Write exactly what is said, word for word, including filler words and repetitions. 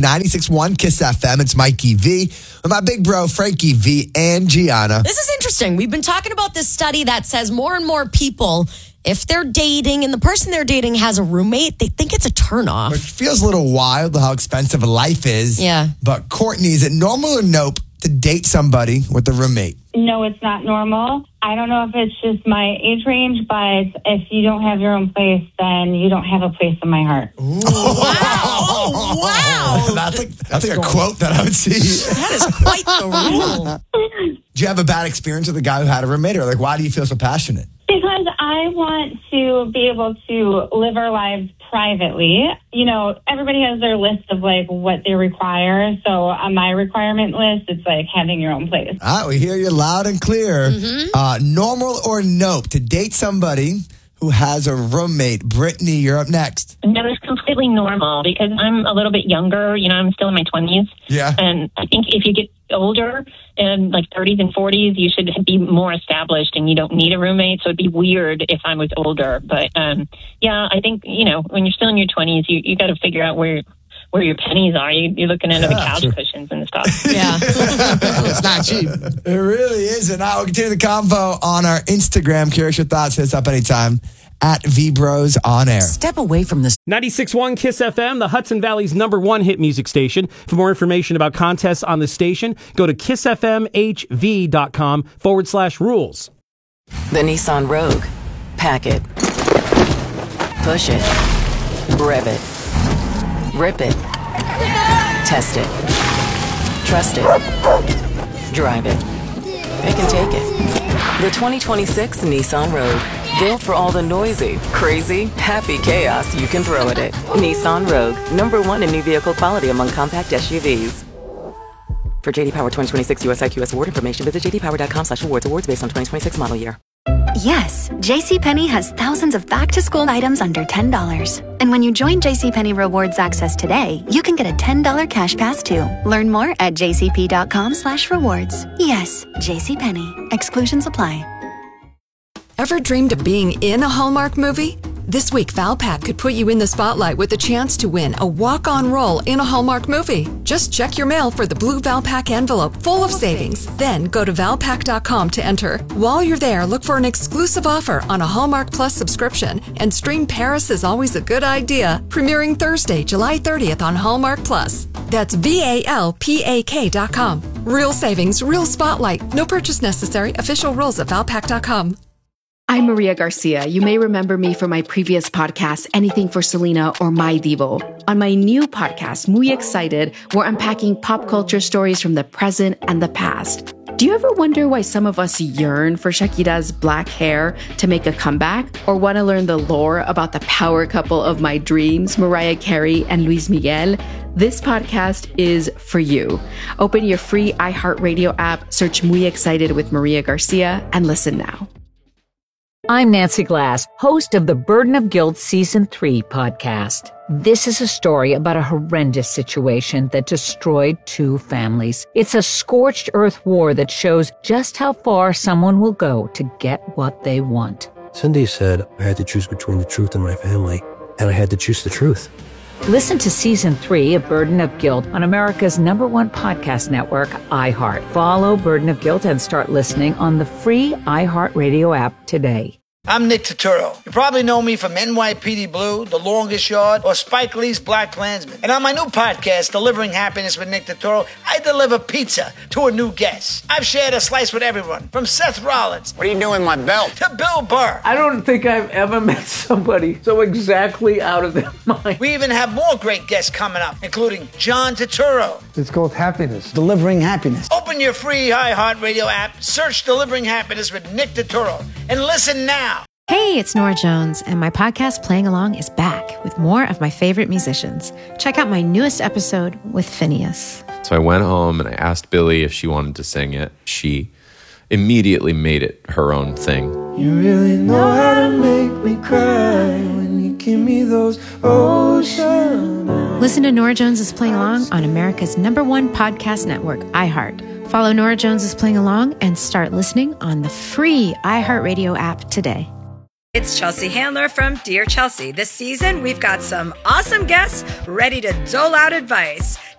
ninety-six point one Kiss F M. It's Mikey V with my big bro, Frankie V and Gianna. This is interesting. We've been talking about this study that says more and more people, if they're dating and the person they're dating has a roommate, they think it's a turnoff. It feels a little wild how expensive life is. Yeah. But Courtney, is it normal or nope to date somebody with a roommate? No, it's not normal. I don't know if it's just my age range, but if you don't have your own place, then you don't have a place in my heart. Ooh. Wow. Oh, wow. That's like, that's like a quote that I would see. That is quite the rule. Do you have a bad experience with a guy who had a roommate? Or like, why do you feel so passionate? Because I want to be able to live our lives privately. You know, everybody has their list of like what they require. So on my requirement list, it's like having your own place. All right, we hear you loud and clear. Mm-hmm. Uh, normal or nope to date somebody who has a roommate? Brittany, you're up next. No, it's completely normal because I'm a little bit younger. You know, I'm still in my twenties. Yeah. And I think if you get older, in like thirties and forties, you should be more established and you don't need a roommate. So it'd be weird if I was older. But um, yeah, I think, you know, when you're still in your twenties, you, you got to figure out where where your pennies are. You, you're looking under Yeah, the couch sure. cushions and stuff. Yeah. It's not cheap. It really is. And now we'll continue the convo on our Instagram. Curious your thoughts. Hit us up anytime at V-Bros on air. Step away from the ninety-six point one Kiss F M, the Hudson Valley's number one hit music station. For more information about contests on the station, go to kissfmhv.com forward slash rules. The Nissan Rogue. Pack it. Push it. Rev it. Rip it. Test it. Trust it. Drive it. It can take it. The twenty twenty-six Nissan Rogue. Built for all the noisy, crazy, happy chaos you can throw at it. Nissan Rogue. Number one in new vehicle quality among compact S U Vs. For J D Power twenty twenty-six U S I Q S award information, visit jdpower.com slash awards. Awards based on twenty twenty-six model year. Yes, JCPenney has thousands of back-to-school items under ten dollars. And when you join JCPenney Rewards Access today, you can get a ten dollars cash pass too. Learn more at jcp.com slash rewards. Yes, JCPenney. Exclusions apply. Ever dreamed of being in a Hallmark movie? This week, Valpak could put you in the spotlight with the chance to win a walk-on role in a Hallmark movie. Just check your mail for the blue Valpak envelope full of savings. Then go to valpak dot com to enter. While you're there, look for an exclusive offer on a Hallmark Plus subscription and stream Paris is Always a Good Idea, premiering Thursday, July thirtieth on Hallmark Plus. That's V A L P A K dot com. Real savings, real spotlight. No purchase necessary. Official rules at valpak dot com. I'm Maria Garcia. You may remember me from my previous podcast, Anything for Selena or My Divo. On my new podcast, Muy Excited, we're unpacking pop culture stories from the present and the past. Do you ever wonder why some of us yearn for Shakira's black hair to make a comeback? Or want to learn the lore about the power couple of my dreams, Mariah Carey and Luis Miguel? This podcast is for you. Open your free iHeartRadio app, search Muy Excited with Maria Garcia, and listen now. I'm Nancy Glass, host of the Burden of Guilt Season three podcast. This is a story about a horrendous situation that destroyed two families. It's a scorched earth war that shows just how far someone will go to get what they want. Cindy said I had to choose between the truth and my family, and I had to choose the truth. Listen to Season three of Burden of Guilt on America's number one podcast network, iHeart. Follow Burden of Guilt and start listening on the free iHeartRadio app today. I'm Nick Turturro. You probably know me from N Y P D Blue, The Longest Yard, or Spike Lee's Black Klansman. And on my new podcast, Delivering Happiness with Nick Turturro, I deliver pizza to a new guest. I've shared a slice with everyone, from Seth Rollins. What are you doing with my belt? To Bill Burr. I don't think I've ever met somebody so exactly out of their mind. We even have more great guests coming up, including John Turturro. It's called Happiness. Delivering Happiness. Open your free iHeartRadio app, search Delivering Happiness with Nick Turturro, and listen now. Hey, it's Nora Jones, and my podcast Playing Along is back with more of my favorite musicians. Check out my newest episode with Phineas. So I went home and I asked Billy if she wanted to sing it. She immediately made it her own thing. You really know how to make me cry when you give me those ocean eyes. Listen to Nora Jones is Playing Along on America's number one podcast network, iHeart. Follow Nora Jones is Playing Along and start listening on the free iHeartRadio app today. It's Chelsea Handler from Dear Chelsea. This season, we've got some awesome guests ready to dole out advice.